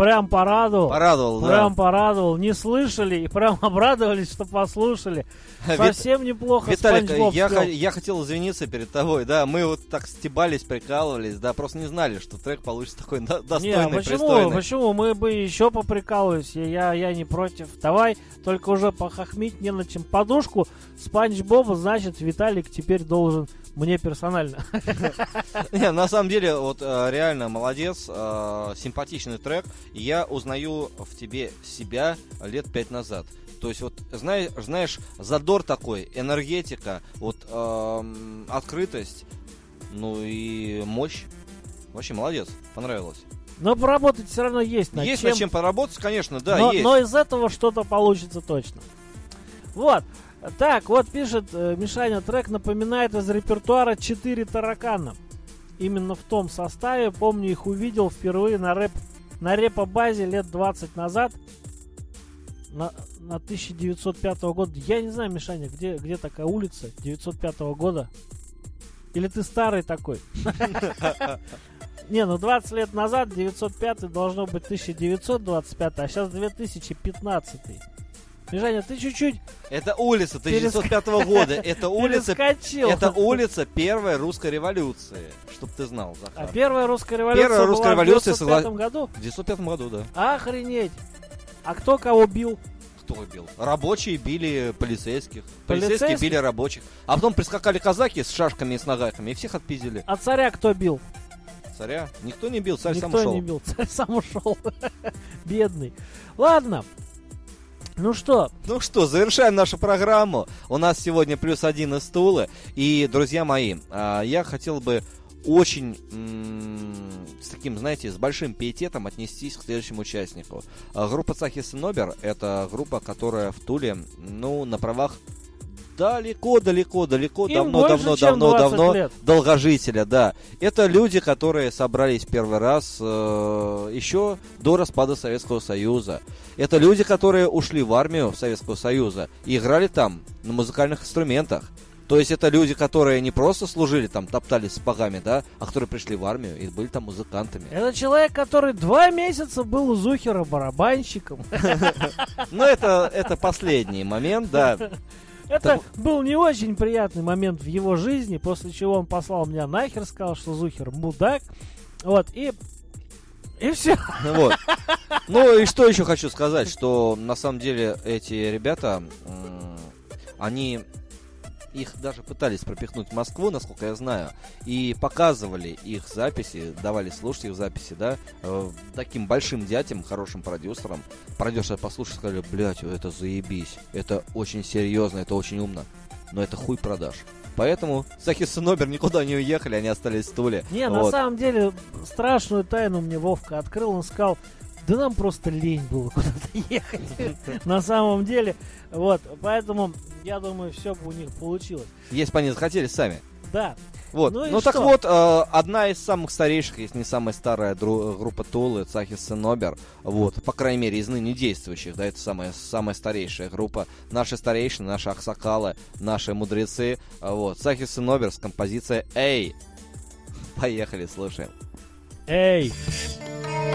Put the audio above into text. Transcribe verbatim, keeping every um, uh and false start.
прям порадовал. Порадовал, Прям да. порадовал. Не слышали и прям обрадовались, что послушали. Совсем неплохо. Виталик, Спанч Боб я, спел. х- я хотел извиниться перед тобой, да, мы вот так стебались, прикалывались, да, просто не знали, что трек получится такой до- достойный, Не, почему? пристойный. Почему? Мы бы еще поприкалывались. Я, я, я не против. Давай, только уже похохмить не на чем. Подушку Спанч Боба, значит, Виталик теперь должен мне персонально. Не, на самом деле, вот э, реально молодец, э, симпатичный трек. И я узнаю в тебе себя лет пять назад. То есть вот знаешь, знаешь, задор такой, энергетика, вот эм, открытость, ну и мощь. Вообще молодец, понравилось. Но поработать все равно есть над Есть чем. над чем поработать, конечно, да, но, есть. но из этого что-то получится точно. Вот. Так, вот пишет э, Мишаня, трек напоминает из репертуара «Четыре таракана». Именно в том составе, помню, их увидел впервые на рэп на репо-базе лет двадцать назад, на, на тысяча девятьсот пятого года. Я не знаю, Мишаня, где, где такая улица девятьсот пятого года? Или ты старый такой? Не, ну двадцать лет назад, девятьсот пятый, должно быть тысяча девятьсот двадцать пятый, а сейчас две тысячи пятнадцатый. Мишаня, ты чуть-чуть Это улица тысяча девятьсот пятого года. Это улица, перескочил. это улица первой русской революции. Чтоб ты знал, А Захар. первая русская революция Первая русская была революция в девяносто пятом согла- году? В девятьсот пятом году, да. Охренеть. А кто кого бил? Кто бил? Рабочие били полицейских. Полицейские Полицейских? били рабочих. А потом прискакали казаки с шашками и с нагайками и всех отпиздили. А царя кто бил? Царя никто не бил, царь Никто сам ушел. не бил, царь сам ушел. Бедный. Ладно. Ну что, Ну что, завершаем нашу программу. У нас сегодня плюс один из Тулы. И, друзья мои, а, я хотел бы очень м- с таким, знаете, с большим пиететом отнестись к следующему участнику. А, Группа Цахис и Нобер — это группа, которая в Туле, ну, на правах далеко-далеко-далеко, им больше, чем двадцать давно-давно-давно лет. долгожителя, да. Это люди, которые собрались первый раз э, еще до распада Советского Союза. Это люди, которые ушли в армию Советского Союза и играли там на музыкальных инструментах. То есть это люди, которые не просто служили там, топтались сапогами, да, а которые пришли в армию и были там музыкантами. это человек, который два месяца был у Зухера барабанщиком. Но это, это последний момент, да. Это был не очень приятный момент в его жизни, после чего он послал меня нахер, сказал, что Зухер мудак. Вот, и... И все. Вот. Ну и что еще хочу сказать, что на самом деле эти ребята, м, они их даже пытались пропихнуть в Москву, насколько я знаю, и показывали их записи, давали слушать их записи, да, э, таким большим дядям, хорошим продюсерам. Продюсеры послушали, сказали, блядь, это заебись, это очень серьезно, это очень умно, но это хуй продаж. Поэтому Цахис и Нобер никуда не уехали, они остались в Туле. Не, на Вот. самом деле, страшную тайну мне Вовка открыл. Он сказал, да нам просто лень было куда-то ехать. На самом деле. Вот, поэтому, я думаю, все бы у них получилось. Если бы они захотели сами. Да. Вот. Ну Ну, и так что? вот, э, одна из самых старейших, если не самая старая дру- группа Тулы, Цахис и Нобер, вот, по крайней мере, из ныне действующих, да, это самая, самая старейшая группа. Наши старейшины, наши аксакалы, наши мудрецы, а, вот, Цахис и Нобер с композицией «Эй». Поехали, слушаем. Эй!